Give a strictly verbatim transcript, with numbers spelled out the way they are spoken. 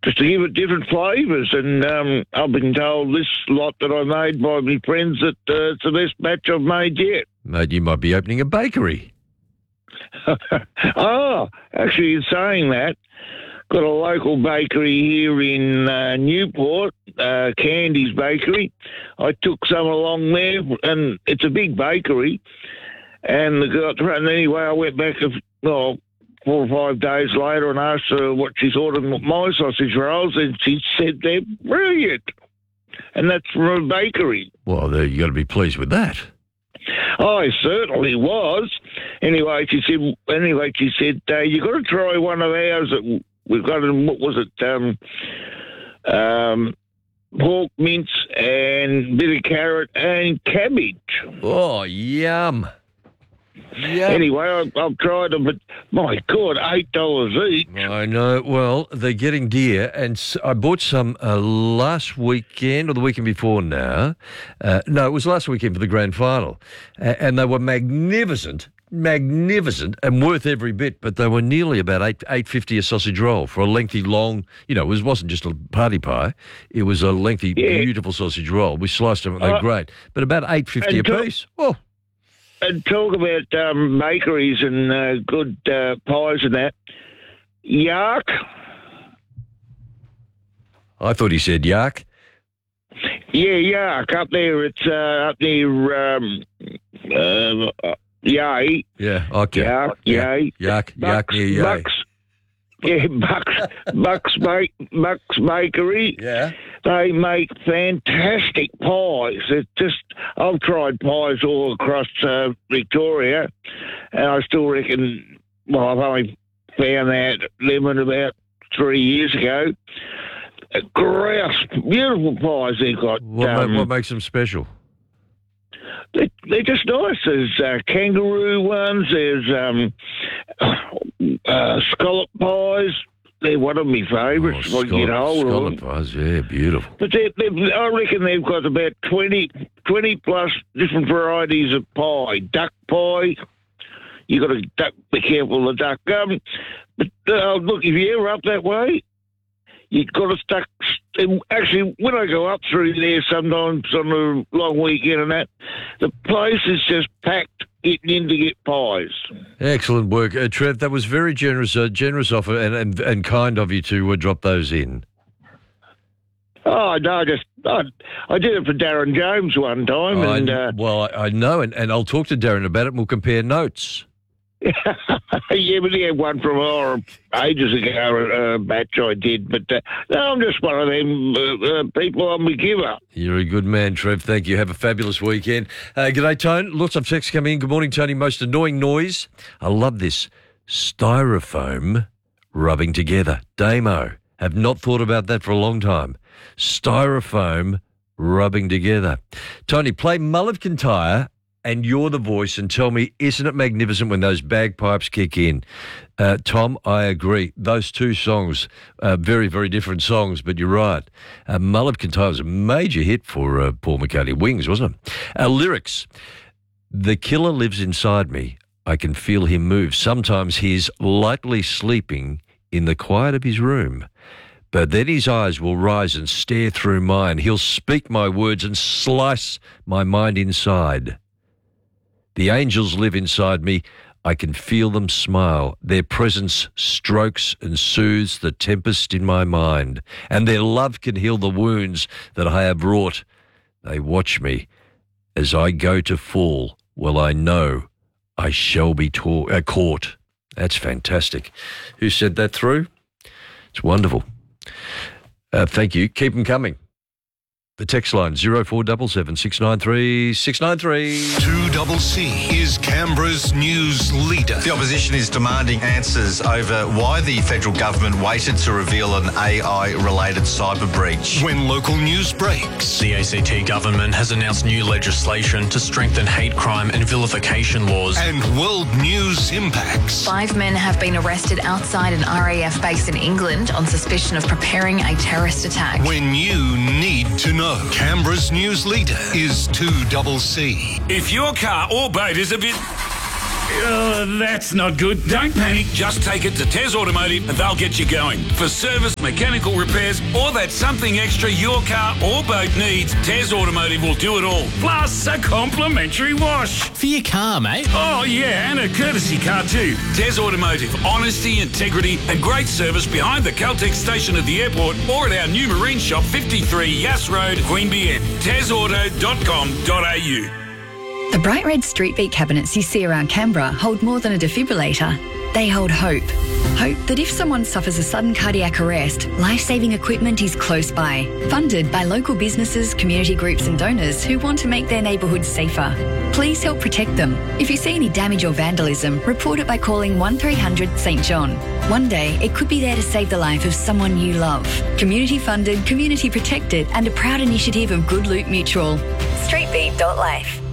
just to give it different flavours. And um, I've been told this lot that I made by my friends that uh, it's the best batch I've made yet. Mate, you might be opening a bakery. Oh, actually, in saying that, got a local bakery here in uh, Newport, uh, Candy's Bakery. I took some along there, and it's a big bakery. And the girl, and anyway, I went back a, well, four or five days later and asked her what she thought of my sausage rolls, and she said they're brilliant. And that's from a bakery. Well, there, you got to be pleased with that. I certainly was. Anyway, she said. Anyway, she said uh, you got to try one of ours that we've got. In, what was it? Um, um, pork mince and bit of carrot and cabbage. Oh, yum! Yum. Anyway, I, I've tried them, but my God, eight dollars each. I know. Well, they're getting dear, and s- I bought some uh, last weekend or the weekend before now. Uh, no, it was last weekend for the grand final, uh, and they were magnificent, magnificent, and worth every bit. But they were nearly about eight eight fifty a sausage roll for a lengthy, long. You know, it was, wasn't just a party pie; it was a lengthy, Yeah. beautiful sausage roll. We sliced them; and they're Uh, great. But about eight fifty a and to- piece. Oh. And talk about um, bakeries and uh, good uh, pies and that. Yark. I thought he said yuck. Yeah, Yark. Up there, it's uh, up near um, uh, Yay. Yeah. Okay. Yark, Yeah. Yay. Yuck. Yuck Bucks, near yay. Bucks. Yeah, Bucks, Bucks, ba- Bucks Bakery. Yeah. They make fantastic pies. It's just, I've tried pies all across uh, Victoria, and I still reckon, well, I've only found out them in about three years ago. Uh, Grouse, beautiful pies they've got. What, ma- Um, what makes them special? they, they're just nice. There's uh, kangaroo ones. There's um, uh, scallop pies. They're one of my favourites. Oh, if I can get hold of scallop them. pies, yeah, beautiful. But they, they, I reckon they've got about twenty, twenty plus different varieties of pie. Duck pie. You got to duck, be careful of the duck. Um, but uh, look, if you're ever up that way, you've got to stuck. Actually, when I go up through there sometimes on a long weekend and that, the place is just packed getting in to get pies. Excellent work, uh, Trev. That was very generous, uh, generous offer and, and and kind of you to uh, drop those in. Oh, no, I just, I, I did it for Darren James one time. I, and uh, well, I, I know, and, and I'll talk to Darren about it and we'll compare notes. yeah, but he had one from oh, ages ago, uh, batch I did. But uh, no, I'm just one of them uh, uh, people I'm a giver. You're a good man, Trev. Thank you. Have a fabulous weekend. Uh, g'day, Tone. Lots of texts coming in. Good morning, Tony. Most annoying noise. I love this. Styrofoam rubbing together. Damo. Have not thought about that for a long time. Styrofoam rubbing together. Tony, play Mull of Kintyre and You're the Voice and tell me, isn't it magnificent when those bagpipes kick in? Uh, Tom, I agree. Those two songs, uh, very, very different songs, but you're right. Uh, Mull of Kintyre was a major hit for uh, Paul McCartney. Wings, wasn't it? Uh, lyrics. The killer lives inside me. I can feel him move. Sometimes he's lightly sleeping in the quiet of his room. But then his eyes will rise and stare through mine. He'll speak my words and slice my mind inside. The angels live inside me. I can feel them smile. Their presence strokes and soothes the tempest in my mind. And their love can heal the wounds that I have wrought. They watch me as I go to fall. Well, I know I shall be ta- uh, caught. That's fantastic. Who said that through? It's wonderful. Uh, thank you. Keep them coming. The text line, zero four seven seven, six nine three, six nine three. two C C is Canberra's news leader. The opposition is demanding answers over why the federal government waited to reveal an A I-related cyber breach. When local news breaks. The A C T government has announced new legislation to strengthen hate crime and vilification laws. And world news impacts. Five men have been arrested outside an R A F base in England on suspicion of preparing a terrorist attack. When you need to know. Canberra's news leader is two C C. If your car or boat is a bit Oh, that's not good. Don't panic. Just take it to Tez Automotive and they'll get you going. For service, mechanical repairs, or that something extra your car or boat needs, Tez Automotive will do it all. Plus a complimentary wash. For your car, mate. Oh, yeah, and a courtesy car too. Tez Automotive. Honesty, integrity, and great service behind the Caltex station at the airport or at our new marine shop, fifty-three Yass Road, Queanbeyan. tez auto dot com dot a u. The bright red street beat cabinets you see around Canberra hold more than a defibrillator. They hold hope. Hope that if someone suffers a sudden cardiac arrest, life-saving equipment is close by. Funded by local businesses, community groups and donors who want to make their neighbourhoods safer. Please help protect them. If you see any damage or vandalism, report it by calling one three hundred St John. One day, it could be there to save the life of someone you love. Community funded, community protected and a proud initiative of Good Loot Mutual. street beat dot life.